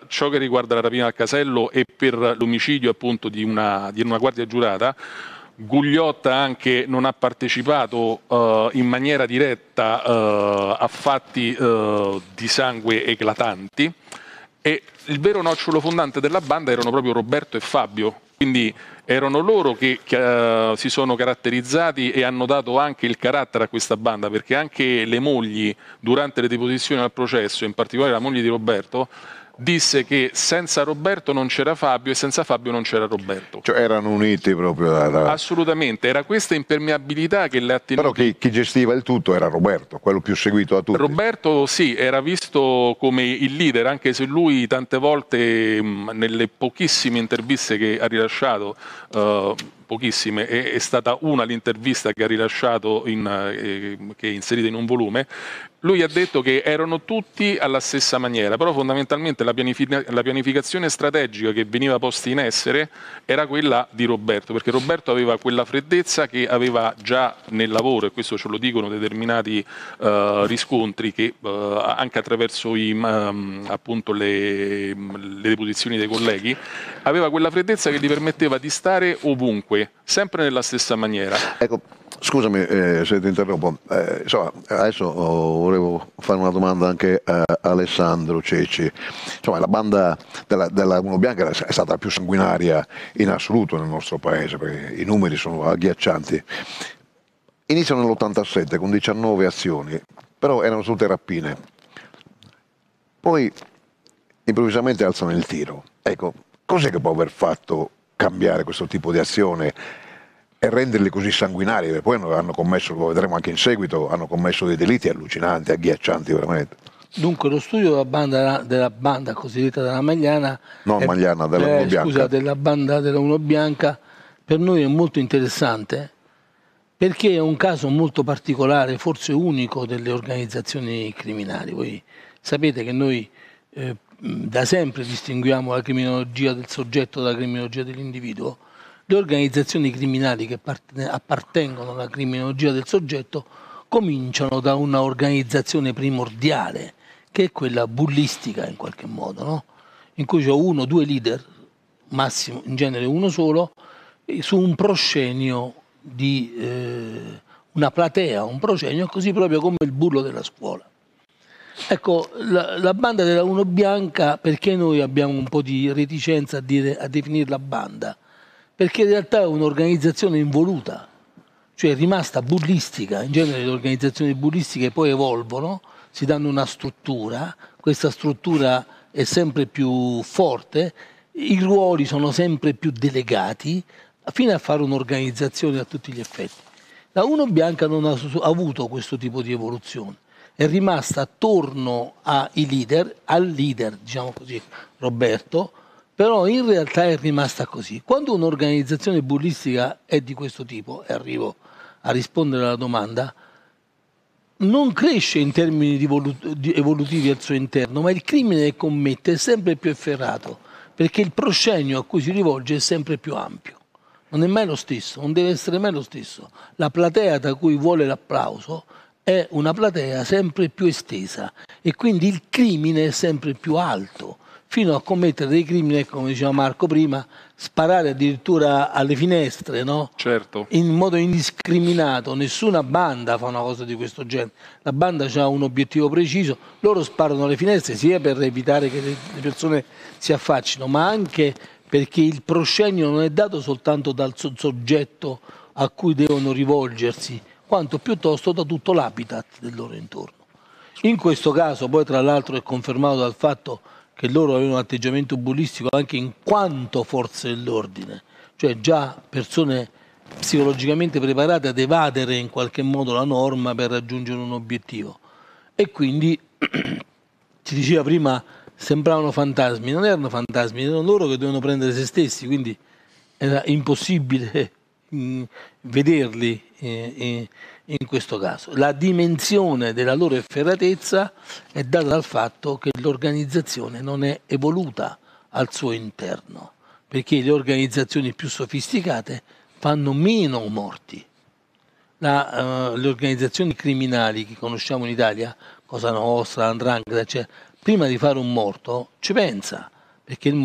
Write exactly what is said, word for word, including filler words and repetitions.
ciò che riguarda la rapina al casello e per l'omicidio appunto di una, di una guardia giurata, Gugliotta anche non ha partecipato uh, in maniera diretta uh, a fatti uh, di sangue eclatanti, e il vero nocciolo fondante della banda erano proprio Roberto e Fabio, quindi erano loro che, che uh, si sono caratterizzati e hanno dato anche il carattere a questa banda, perché anche le mogli durante le deposizioni al processo, in particolare la moglie di Roberto, disse che senza Roberto non c'era Fabio e senza Fabio non c'era Roberto. Cioè erano uniti proprio da, da... Assolutamente, era questa impermeabilità che le ha tenuti. Però chi, chi gestiva il tutto era Roberto, quello più seguito da tutti. Roberto sì, era visto come il leader, anche se lui tante volte mh, nelle pochissime interviste che ha rilasciato, uh, pochissime, è, è stata una l'intervista che ha rilasciato, in, eh, che è inserita in un volume, lui ha detto che erano tutti alla stessa maniera, però fondamentalmente la, pianific la pianificazione strategica che veniva posta in essere era quella di Roberto, perché Roberto aveva quella freddezza che aveva già nel lavoro, e questo ce lo dicono determinati uh, riscontri che uh, anche attraverso i, um, appunto le, le deposizioni dei colleghi, aveva quella freddezza che gli permetteva di stare ovunque, sempre nella stessa maniera. Ecco, scusami eh, se ti interrompo, eh, insomma, adesso oh, volevo fare una domanda anche a Alessandro Cecci. Insomma, la banda della, della Uno Bianca è stata la più sanguinaria in assoluto nel nostro paese, perché i numeri sono agghiaccianti. Iniziano nell'ottantasette con diciannove azioni, però erano tutte rapine. Poi improvvisamente alzano il tiro. Ecco, cos'è che può aver fatto cambiare questo tipo di azione e renderli così sanguinari? Perché poi hanno commesso, lo vedremo anche in seguito, hanno commesso dei delitti allucinanti, agghiaccianti veramente. Dunque lo studio della banda, della banda cosiddetta della Magliana, non è, Magliana, della eh, Uno Bianca. Scusa, della banda della Uno Bianca, per noi è molto interessante perché è un caso molto particolare, forse unico delle organizzazioni criminali. Voi sapete che noi eh, da sempre distinguiamo la criminologia del soggetto dalla criminologia dell'individuo. Le organizzazioni criminali che appartengono alla criminologia del soggetto cominciano da una organizzazione primordiale, che è quella bullistica in qualche modo, no? In cui c'è uno o due leader, massimo in genere uno solo, su un proscenio di eh, una platea, un proscenio, così proprio come il bullo della scuola. Ecco, la, la banda della Uno Bianca, perché noi abbiamo un po' di reticenza a, dire, a definirla banda? Perché in realtà è un'organizzazione involuta, cioè è rimasta bullistica. In genere le organizzazioni bullistiche poi evolvono, si danno una struttura, questa struttura è sempre più forte, i ruoli sono sempre più delegati, fino a fare un'organizzazione a tutti gli effetti. La Uno Bianca non ha avuto questo tipo di evoluzione, è rimasta attorno ai leader, al leader, diciamo così, Roberto, però in realtà è rimasta così. Quando un'organizzazione bullistica è di questo tipo, e arrivo a rispondere alla domanda, non cresce in termini di evolutivi al suo interno, ma il crimine che commette è sempre più efferrato, perché il proscenio a cui si rivolge è sempre più ampio. Non è mai lo stesso, non deve essere mai lo stesso. La platea da cui vuole l'applauso è una platea sempre più estesa e quindi il crimine è sempre più alto, fino a commettere dei crimini, come diceva Marco prima, sparare addirittura alle finestre, no? Certo. In modo indiscriminato. Nessuna banda fa una cosa di questo genere. La banda ha un obiettivo preciso, loro sparano alle finestre sia per evitare che le persone si affaccino, ma anche perché il proscenio non è dato soltanto dal soggetto a cui devono rivolgersi, quanto piuttosto da tutto l'habitat del loro intorno. In questo caso poi tra l'altro è confermato dal fatto che loro avevano un atteggiamento bullistico anche in quanto forze dell'ordine, cioè già persone psicologicamente preparate ad evadere in qualche modo la norma per raggiungere un obiettivo. E quindi, si diceva prima, sembravano fantasmi, non erano fantasmi, erano loro che dovevano prendere se stessi, quindi era impossibile mh, vederli eh, eh, in questo caso. La dimensione della loro efferatezza è data dal fatto che l'organizzazione non è evoluta al suo interno, perché le organizzazioni più sofisticate fanno meno morti. La, uh, le organizzazioni criminali che conosciamo in Italia, Cosa Nostra, Andrangheta, cioè, prima di fare un morto ci pensa, perché il